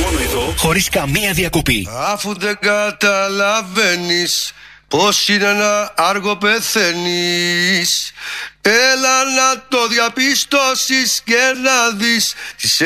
Μόνο εδώ, χωρίς καμία διακοπή. Αφού δεν καταλαβαίνεις πως είναι να άργο πεθαίνεις, έλα να το διαπιστώσεις και να δεις τις